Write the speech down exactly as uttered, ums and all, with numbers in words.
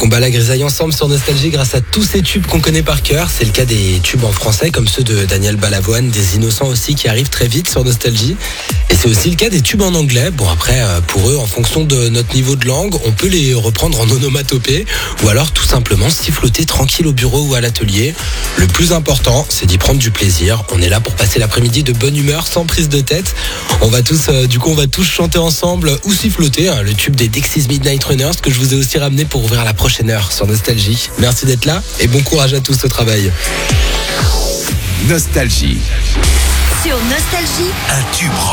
combat la grisaille ensemble sur Nostalgie grâce à tous ces tubes qu'on connaît par cœur. C'est le cas des tubes en français comme ceux de Daniel Balavoine, des Innocents aussi qui arrivent très vite sur Nostalgie. Et c'est aussi le cas des tubes en anglais. Bon après, pour eux, en fonction de notre niveau de langue, on peut les reprendre en onomatopée ou alors tout simplement siffloter tranquille au bureau ou à l'atelier. Le plus important, c'est d'y prendre du plaisir. On est là pour passer l'après-midi de bonne humeur, sans prise de tête. On va tous, euh, du coup, on va tous chanter ensemble ou siffloter hein, le tube des Dexys Midnight Runners que je vous ai aussi ramené pour ouvrir la prochaine heure sur Nostalgie. Merci d'être là et bon courage à tous au travail. Nostalgie. Sur Nostalgie, Un tube rock.